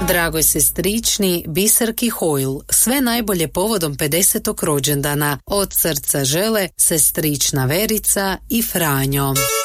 Dragoj sestrični Biserki Hoyle, sve najbolje povodom 50. rođendana. Od srca žele sestrična Verica i Franjo.